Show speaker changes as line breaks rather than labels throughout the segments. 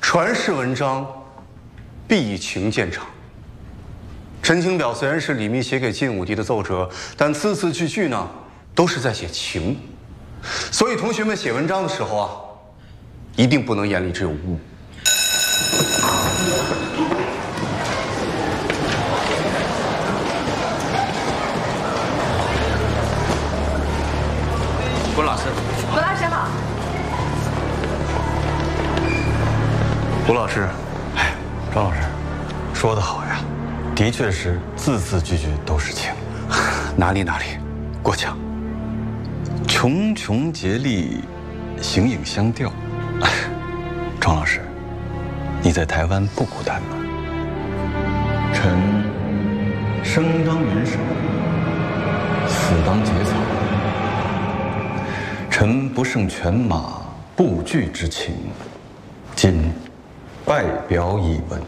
传世文章，必以情见长。陈情表虽然是李密写给晋武帝的奏折，但字字句句呢，都是在写情。所以同学们写文章的时候啊，一定不能眼里只有污。
郭老师，
罗老师好。
吴老师，
哎，张老师，说得好呀，的确是字字句句都是情。
哪里，过奖。
茕茕孑立，形影相吊。庄老师，你在台湾不孤单吧？臣生当元首，死当结草。臣不胜犬马不惧之情，今拜表以闻。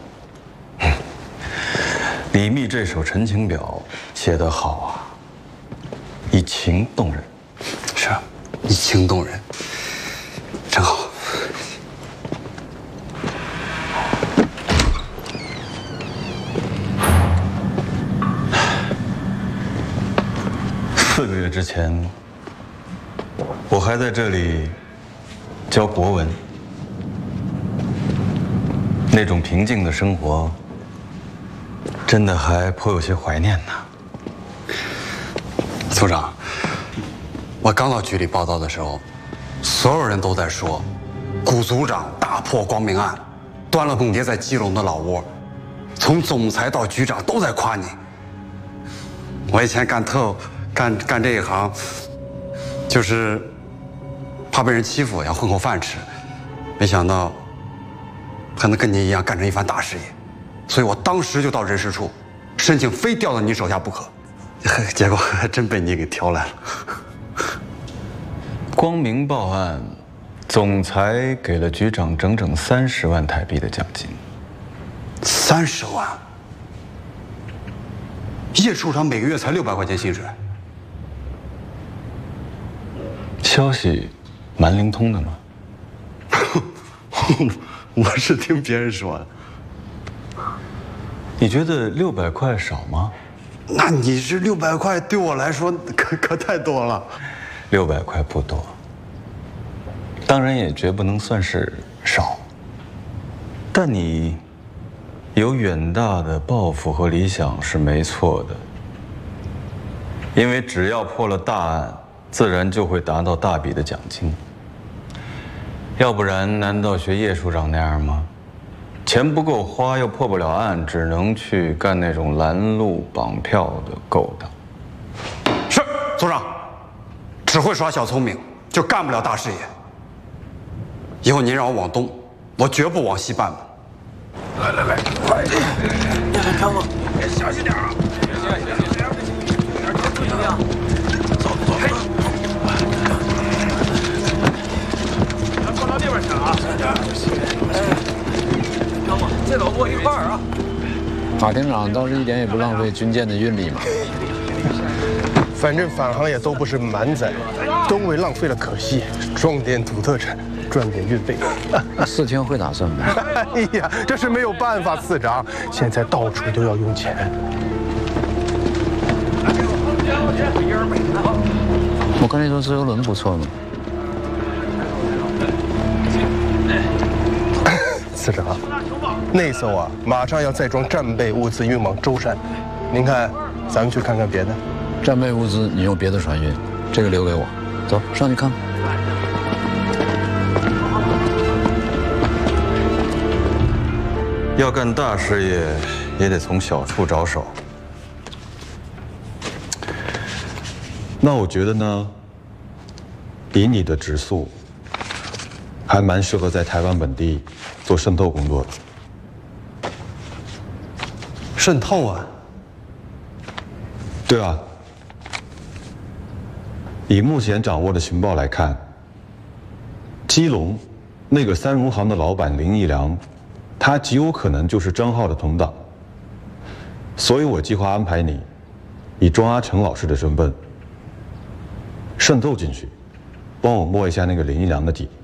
李密这首《陈情表》写得好啊，以情动人。
是啊，以情动人，真好。
4个月之前，我还在这里教国文，那种平静的生活，真的还颇有些怀念呢。
组长，我刚到局里报道的时候，所有人都在说，古组长大破光明案，端了凤蝶在基隆的老窝，从总裁到局长都在夸你。我以前干这一行，就是怕被人欺负，要混口饭吃，没想到还能跟你一样干成一番大事业，所以我当时就到人事处申请非调到你手下不可，结果还真被你给挑来了。
光明报案，总裁给了局长整整30万台币的奖金。
30万？叶处长每个月才600块钱薪水。
消息蛮灵通的嘛。
我是听别人说的。
你觉得600块少吗？
那你这600块对我来说可太多了。
600块不多，当然也绝不能算是少。但你有远大的抱负和理想是没错的，因为只要破了大案，自然就会达到大笔的奖金。要不然，难道学叶处长那样吗？钱不够花，又破不了案，只能去干那种拦路绑票的勾当。
是，组长，只会耍小聪明，就干不了大事业。以后您让我往东，我绝不往西半步。来，快点！看我，小心点啊！行。走。放到那边去了啊！看我，这老婆一块儿啊！
马厅长倒是一点也不浪费军舰的运力嘛。
反正返航也都不是满载，东为浪费了可惜，装点土特产，赚点运费。
4天会打算吗？
哎呀，这是没有办法，次长，现在到处都要用钱。
我看那艘自由轮不错嘛。
次长，那艘啊，马上要再装战备物资运往舟山，您看，咱们去看看别的。
战备物资你用别的船运，这个留给我。走上去看看。
要干大事业，也得从小处着手。那我觉得呢，以你的质素，还蛮适合在台湾本地做渗透工作的。
渗透啊？
对啊。以目前掌握的情报来看，基隆那个3荣行的老板林义良，他极有可能就是张浩的同党。所以我计划安排你，以庄阿成老师的身份渗透进去，帮我摸一下那个林义良的底。